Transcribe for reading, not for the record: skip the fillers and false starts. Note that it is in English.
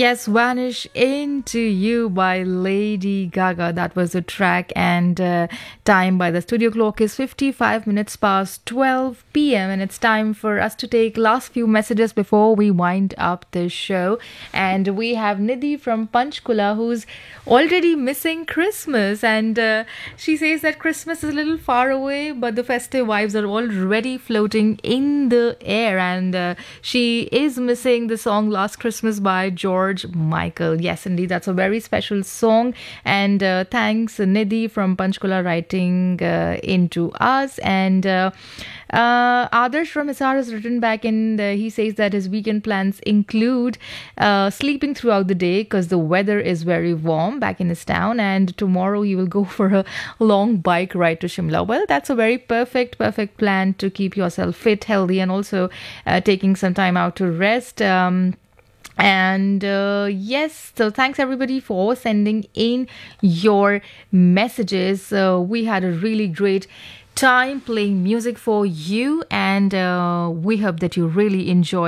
Yes, Vanish Into You by Lady Gaga. That was the track, and time by the studio clock is 55 minutes past 12 p.m. And it's time for us to take last few messages before we wind up the show. And we have Nidhi from Panchkula who's already missing Christmas. And she says that Christmas is a little far away, but the festive vibes are already floating in the air. And she is missing the song Last Christmas by George Michael. Yes, indeed, that's a very special song. And thanks, Nidhi from Panchkula, writing into us. And Adarsh from Hisar has written back, and he says that his weekend plans include sleeping throughout the day because the weather is very warm back in his town, and tomorrow he will go for a long bike ride to Shimla. Well, that's a very perfect plan to keep yourself fit, healthy, and also taking some time out to rest. And yes, so thanks everybody for sending in your messages. We had a really great time playing music for you, and we hope that you really enjoy